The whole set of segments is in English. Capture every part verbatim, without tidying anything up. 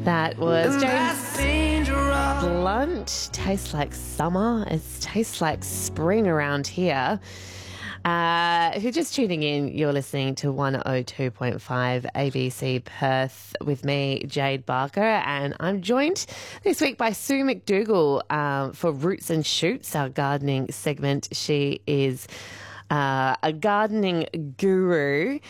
That was James Blunt. Tastes like summer. It tastes like spring around here. Uh, if you're just tuning in, you're listening to one oh two point five A B C Perth with me, Jade Barker, and I'm joined this week by Sue McDougall um, for Roots and Shoots, our gardening segment. She is uh, a gardening guru.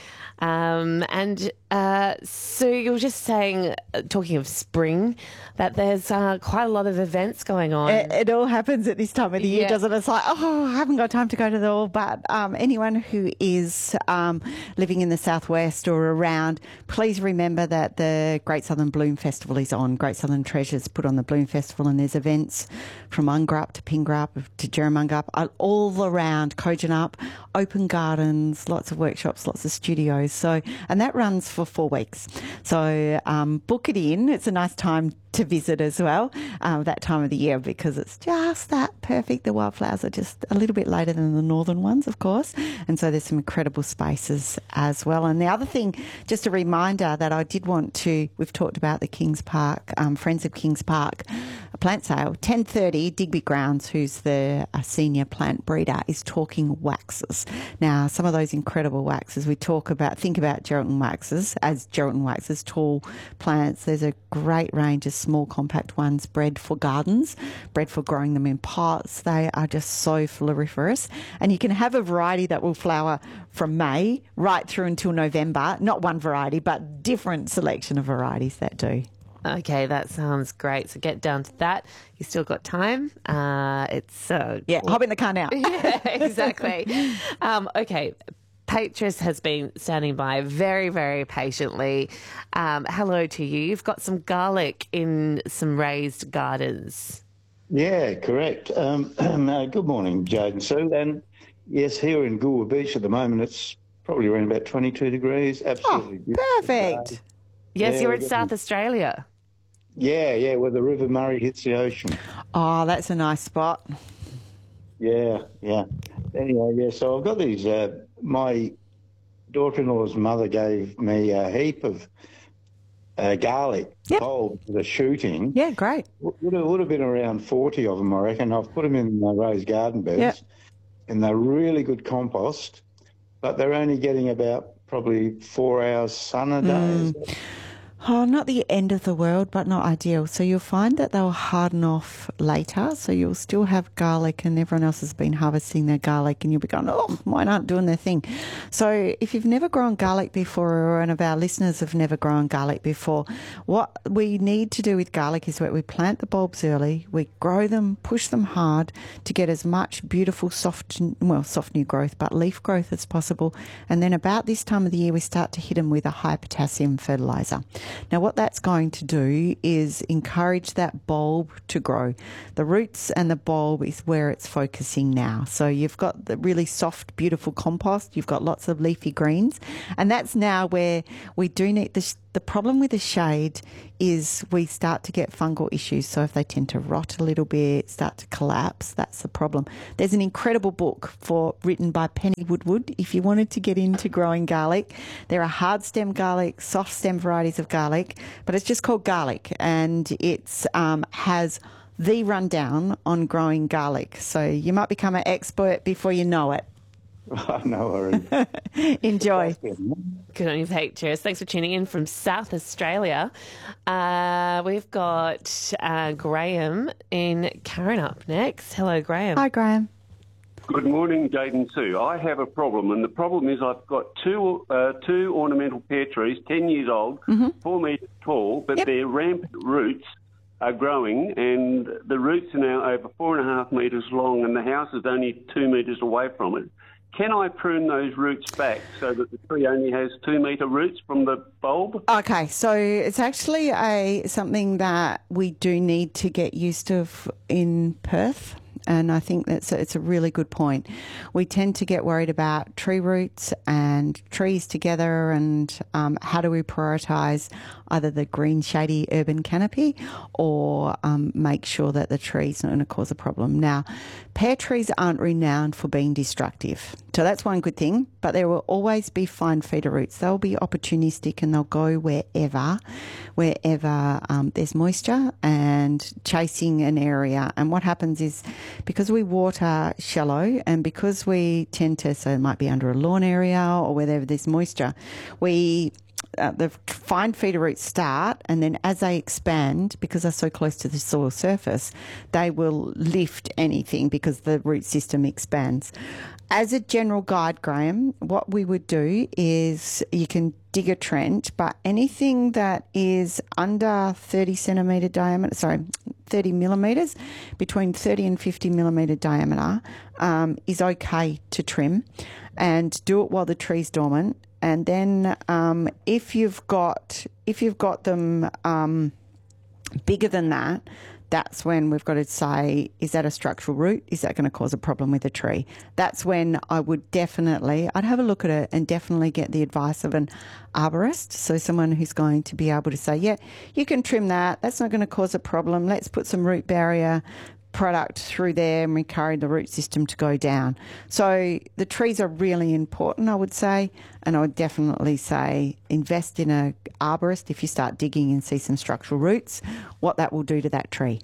Um, and uh, Sue, you were just saying, uh, talking of spring, that there's uh, quite a lot of events going on. It, it all happens at this time of the year, Yeah. doesn't it? It's like, oh, I haven't got time to go to the all. But um, anyone who is um, living in the southwest or around, please remember that the Great Southern Bloom Festival is on. Great Southern Treasures put on the Bloom Festival, and there's events from Ungarup to Pingarup to Jerramungup, all around Kojonup, open gardens, lots of workshops, lots of studios. So, and that runs for four weeks. So um, book it in. It's a nice time to visit as well, um, that time of the year, because it's just that perfect. The wildflowers are just a little bit later than the northern ones, of course. And so there's some incredible spaces as well. And the other thing, just a reminder that I did want to, we've talked about the Kings Park, um, Friends of Kings Park a plant sale, ten thirty, Digby Grounds, who's the uh, senior plant breeder, is talking waxes. Now, some of those incredible waxes we talk about, think about Geraldton waxes as Geraldton waxes, tall plants. There's a great range of small compact ones bred for gardens, bred for growing them in pots. They are just so floriferous, and you can have a variety that will flower from May right through until November. Not one variety, but different selection of varieties that do. Okay, that sounds great. So get down to that. You still got time. Uh, it's uh, Yeah, hop in the car now. yeah, exactly. um, okay. Patris has been standing by very, very patiently. Um, hello to you. You've got some garlic in some raised gardens. Yeah, correct. Um, uh, good morning, Jade and Sue. And yes, here in Goolwa Beach at the moment, it's probably around about twenty-two degrees. Absolutely beautiful Oh, perfect. day. Yes, Yeah, you're in we're South getting- Australia. Yeah, yeah, where the River Murray hits the ocean. Oh, that's a nice spot. Yeah, yeah. Anyway, yeah, so I've got these, uh, my daughter-in-law's mother gave me a heap of uh, garlic Yep. bulbs for the shooting. Yeah, great. Would have, would have been around forty of them, I reckon. I've put them in the raised garden beds, Yep. and they're really good compost, but they're only getting about probably four hours sun a day. Mm. Is that- Oh, not the end of the world, but not ideal. So you'll find that they'll harden off later. So you'll still have garlic, and everyone else has been harvesting their garlic, and you'll be going, oh, mine aren't doing their thing. So if you've never grown garlic before, or one of our listeners have never grown garlic before, what we need to do with garlic is that we plant the bulbs early, we grow them, push them hard to get as much beautiful soft, well, soft new growth, but leaf growth as possible. And then about this time of the year, we start to hit them with a high potassium fertiliser. Now, what that's going to do is encourage that bulb to grow. The roots and the bulb is where it's focusing now. So you've got the really soft, beautiful compost. You've got lots of leafy greens. And that's now where we do need the, the problem with the shade is we start to get fungal issues. So if they tend to rot a little bit, start to collapse, that's the problem. There's an incredible book for written by Penny Woodward. If you wanted to get into growing garlic, there are hard stem garlic, soft stem varieties of garlic, but it's just called Garlic, and it's um, has the rundown on growing garlic. So you might become an expert before you know it. no worries. Enjoy. Good on you, Patris. Thanks for tuning in from South Australia. Uh, we've got uh, Graham in Karen up next. Hello, Graham. Hi, Graham. Good morning, Jade and Sue. I have a problem, and the problem is I've got two uh, two ornamental pear trees, ten years old, Mm-hmm. four metres tall, but Yep. their rampant roots are growing, and the roots are now over four and a half metres long, and the house is only two metres away from it. Can I prune those roots back so that the tree only has two metre roots from the bulb? Okay, so it's actually a something that we do need to get used to f- in Perth. And I think that's a, it's a really good point. We tend to get worried about tree roots and trees together and um, how do we prioritise either the green, shady urban canopy or um, make sure that the tree's not going to cause a problem. Now, pear trees aren't renowned for being destructive. So that's one good thing, but there will always be fine feeder roots. They'll be opportunistic and they'll go wherever, wherever um, there's moisture and chasing an area. And what happens is because we water shallow and because we tend to, so it might be under a lawn area or wherever there's moisture, we Uh, the fine feeder roots start, and then as they expand, because they're so close to the soil surface, they will lift anything because the root system expands. As a general guide, Graham, what we would do is you can dig a trench, but anything that is under thirty centimetre diameter, sorry, thirty millimetres, between thirty and fifty millimetre diameter, um, is okay to trim, and do it while the tree's dormant. And then um, if you've got if you've got them um, bigger than that, that's when we've got to say, is that a structural root? Is that going to cause a problem with the tree? That's when I would definitely, I'd have a look at it and definitely get the advice of an arborist. So someone who's going to be able to say, yeah, you can trim that. That's not going to cause a problem. Let's put some root barrier product through there and encourage the root system to go down. So the trees are really important, I would say, and I would definitely say invest in a arborist if you start digging and see some structural roots, what that will do to that tree.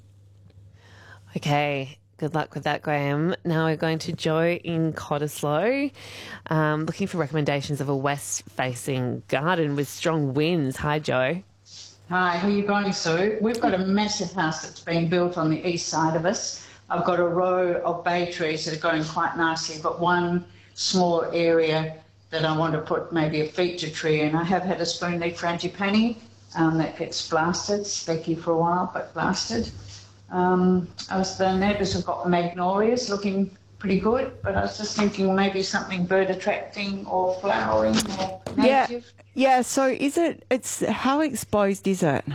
Okay, good luck with that, Graham. Now we're going to Joe in Cottesloe, um, looking for recommendations of a west-facing garden with strong winds. Hi, Joe. Hi, how are you going, Sue? We've got a massive house that's been built on the east side of us. I've got a row of bay trees that are going quite nicely, but one small area that I want to put maybe a feature tree in. I have had a spoonleaf frangipani um, that gets blasted, specky for a while, but blasted. Um, I was, the neighbours have got magnolias looking pretty good, but I was just thinking maybe something bird attracting or flowering or native. Yeah. Yeah, so is it, it's, how exposed is it?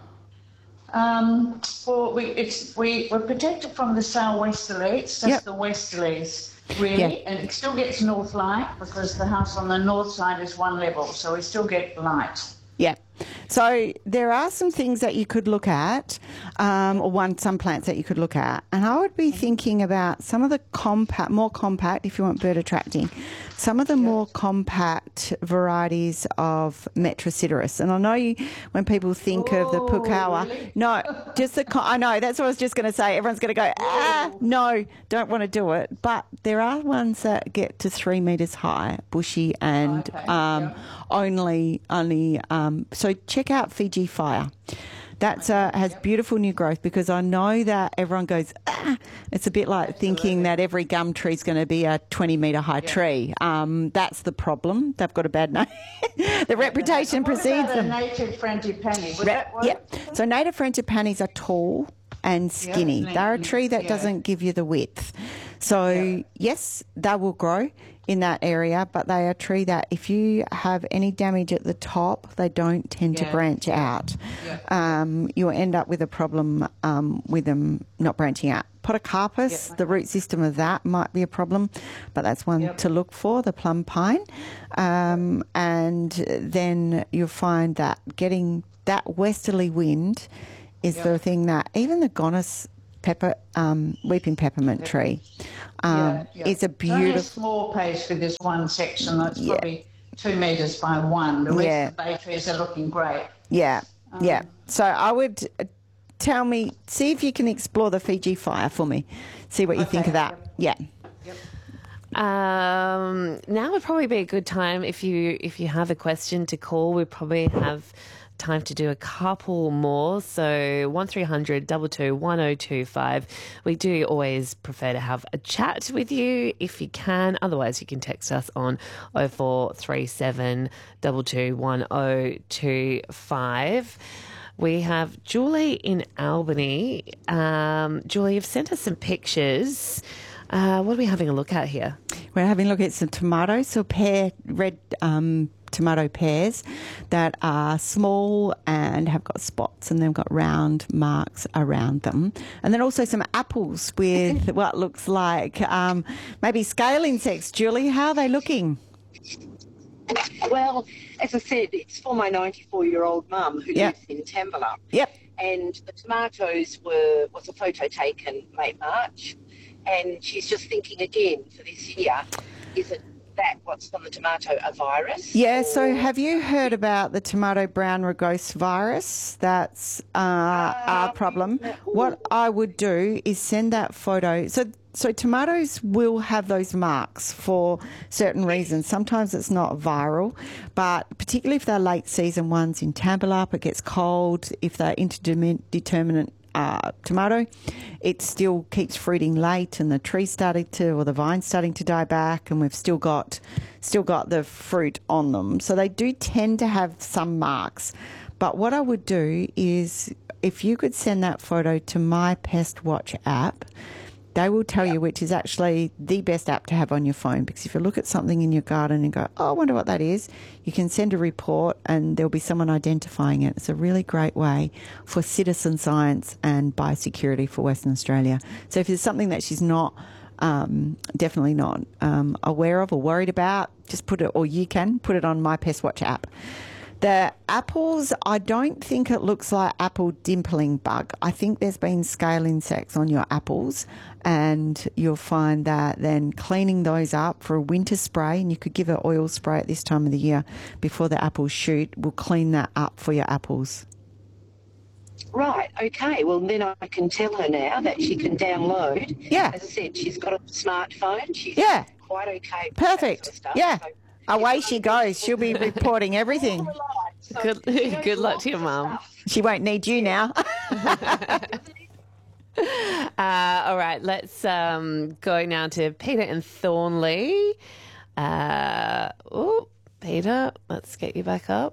Um, well, we, it's, we, we're protected from the southwesterly, it's just Yep. the westerlies, really, Yeah. and it still gets north light because the house on the north side is one level, so we still get light. Yeah. So there are some things that you could look at, um, or one some plants that you could look at, and I would be thinking about some of the compact, more compact, if you want bird attracting, some of the more compact varieties of Metrosideros. And I know you, when people think of the Oh, pukawa, really? no, just the co- I know that's what I was just going to say. Everyone's going to go, ah, no, don't want to do it. But there are ones that get to three metres high, bushy, and Okay, um, yeah. only only um, so check out Fiji Fire. That's uh, has beautiful new growth because I know that everyone goes, ah, it's a bit like thinking that every gum tree is going to be a twenty metre high tree. Um, that's the problem. They've got a bad name. The reputation What precedes about a them. native frangipani? Would Re- that work? yeah. So native frangipanis are tall and skinny. Yeah. They're a tree that Yeah. doesn't give you the width. So Yeah. yes, they will grow in that area, but they are a tree that if you have any damage at the top, they don't tend to Yeah. branch out. Yeah. Um, you'll end up with a problem um, with them not branching out. Podocarpus, Yep. the root system of that might be a problem, but that's one Yep. to look for, the plum pine. Um, and then you'll find that getting that westerly wind is Yep. the thing that even the Gonus pepper, um, weeping peppermint tree um, Yeah, yeah. is a It's only a beautiful. small place for this one section that's Yeah. probably two metres by one. The rest Yeah. of the bay trees are looking great. Yeah, yeah. Um, So I would uh, tell me, see if you can explore the Fiji Fire for me. See what you think Okay, of that. Yeah. Um, now would probably be a good time if you if you have a question to call. We probably have time to do a couple more. So one three hundred two two one oh two five. We do always prefer to have a chat with you if you can. Otherwise, you can text us on oh four three seven two two one oh two five. We have Julie in Albany. Um, Julie, you've sent us some pictures. Uh, what are we having a look at here? We're having a look at some tomatoes, so pear, red um, tomato pears that are small and have got spots and they've got round marks around them. And then also some apples with what looks like um, maybe scale insects. Julie, how are they looking? Well, as I said, it's for my ninety-four-year-old mum who Yep. lives in Tambela. Yep. And the tomatoes were, was a photo taken late March. And she's just thinking again for this year, is it that what's on the tomato, a virus? Yeah, so have you heard about the tomato brown rugose virus? That's uh, our problem. What I would do is send that photo. So so tomatoes will have those marks for certain reasons. Sometimes it's not viral, but particularly if they're late season ones in Tambela, it gets cold. If they're interdeterminate Uh, tomato, it still keeps fruiting late, and the tree's starting to, or the vine's starting to die back, and we've still got, still got the fruit on them. So they do tend to have some marks. But what I would do is, if you could send that photo to My Pest Watch app, they will tell you which is actually the best app to have on your phone, because if you look at something in your garden and go, oh, I wonder what that is, you can send a report and there'll be someone identifying it. It's a really great way for citizen science and biosecurity for Western Australia. So if there's something that she's not, um, definitely not um, aware of or worried about, just put it, or you can put it on My Pest Watch app. The apples, I don't think it looks like apple dimpling bug. I think there's been scale insects on your apples, and you'll find that then cleaning those up for a winter spray, and you could give an oil spray at this time of the year before the apples shoot, will clean that up for your apples. Right, okay. Well, then I can tell her now that she can download. Yeah. As I said, she's got a smartphone. She's Yeah. quite okay with Perfect. that sort of stuff. Yeah. So Away she goes. She'll be reporting everything. So, Good- you know, good luck to your lots of mum. stuff. She won't need you now. Uh, all right, let's um, go now to Peter in Thornley. Uh, oh, Peter, let's get you back up.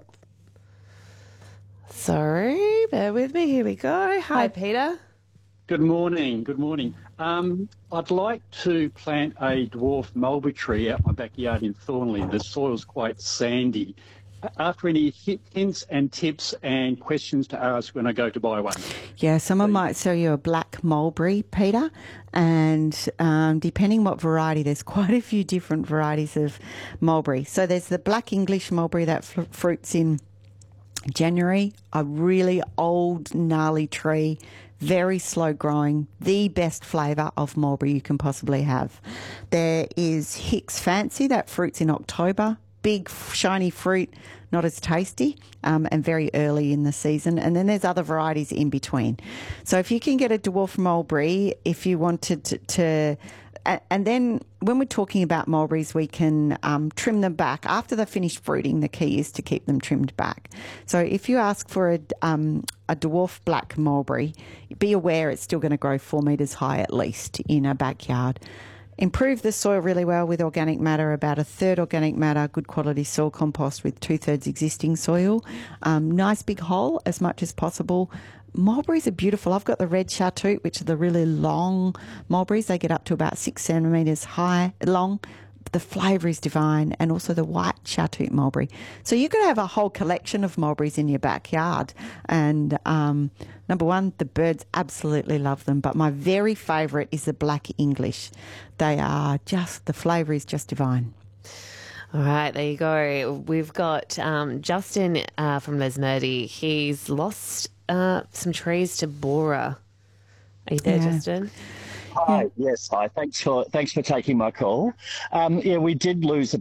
Sorry, bear with me. Here we go. Hi, Peter. Good morning. Good morning. Um, I'd like to plant a dwarf mulberry tree out my backyard in Thornley. The soil's quite sandy. After any hi- hints and tips and questions to ask when I go to buy one. Yeah, someone might sell you a black mulberry, Peter, and um, depending what variety, there's quite a few different varieties of mulberry. So there's the black English mulberry that fl- fruits in January, a really old, gnarly tree, very slow growing, the best flavour of mulberry you can possibly have. There is Hicks Fancy that fruits in October. Big, shiny fruit, not as tasty, um, and very early in the season. And then there's other varieties in between. So if you can get a dwarf mulberry, if you wanted to, to and then when we're talking about mulberries, we can um, trim them back. After they're finished fruiting, the key is to keep them trimmed back. So if you ask for a, um, a dwarf black mulberry, be aware it's still going to grow four metres high at least in a backyard. Improve the soil really well with organic matter, about a third organic matter, good quality soil compost with two-thirds existing soil. Um, nice big hole as much as possible. Mulberries are beautiful. I've got the red chartreuse, which are the really long mulberries. They get up to about six centimetres high, long. The flavour is divine, and also the white chartreuse mulberry. So you could have a whole collection of mulberries in your backyard. And um, number one, the birds absolutely love them. But my very favourite is the black English. They are just, the flavour is just divine. All right, there you go. We've got um, Justin uh, from Lesmurdy. He's lost uh, some trees to borer. Are you there, Yeah. Justin? Hi, yes, hi. Thanks for thanks for taking my call. Um, yeah, we did lose